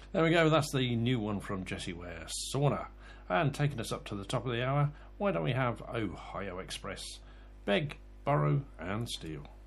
There we go, that's the new one from Jessie Ware, Sauna. And taking us up to the top of the hour, why don't we have Ohio Express, Beg, Borrow and Steal.